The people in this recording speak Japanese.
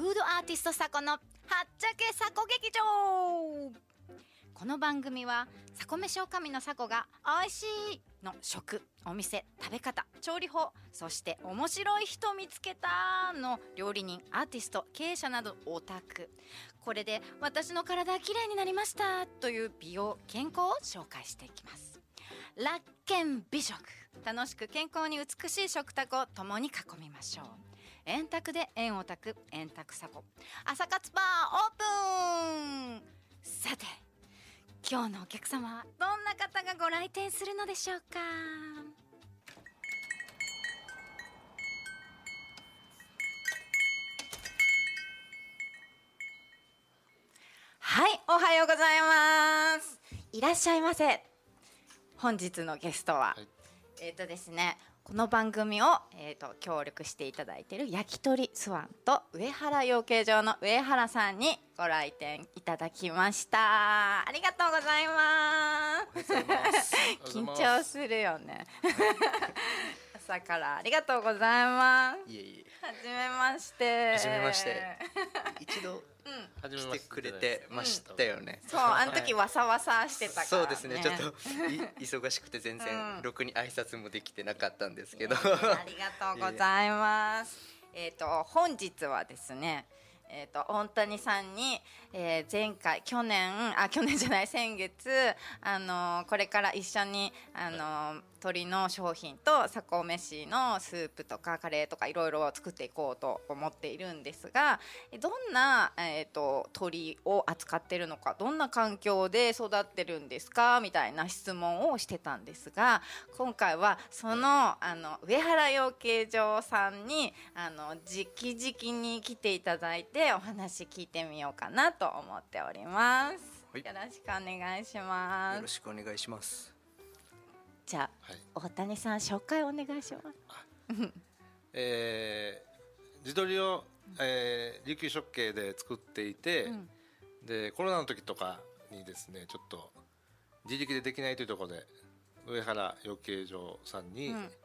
フードアーティストさこのはっちゃけさこ劇場。この番組はさこ飯おかみのさこがおいしいの食、お店、食べ方、調理法、そして面白い人見つけたの料理人、アーティスト、経営者などオタク、これで私の体きれいになりましたという美容健康を紹介していきます。ラッケン美食、楽しく健康に美しい食卓を共に囲みましょう。円卓で円オタク、円卓さこ、朝活バーオープン。さて今日のお客様はどんな方がご来店するのでしょうか。はい、おはようございます。いらっしゃいませ。本日のゲストは、ですね、この番組を、協力していただいている焼き鳥スワンと上原養鶏場の上原さんにご来店いただきました。ありがとうございます。緊張するよね。朝からありがとうございます。 いえいえ。 はじめまして。 はじめまして。一度来てくれてましたよね。 そう、あの時わさわさしてたからね。 そうですね。ちょっと忙しくて全然ろくに挨拶もできてなかったんですけど。 ありがとうございます。本日はですね。大谷さんに、前回去年じゃない先月これから一緒に鶏の商品とさこ飯のスープとかカレーとかいろいろ作っていこうと思っているんですが、どんな、鶏を扱ってるのか、どんな環境で育ってるんですかみたいな質問をしてたんですが、今回はその上原養鶏場さんに直々に来ていただいてお話聞いてみようかなと思っております、はい、よろしくお願いします。 よろしくお願いします。 じゃあ、大谷さん紹介お願いします。 地鶏を、琉球食系で作っていて、でコロナの時とかにですねちょっと自力でできないというところで上原養鶏場さんに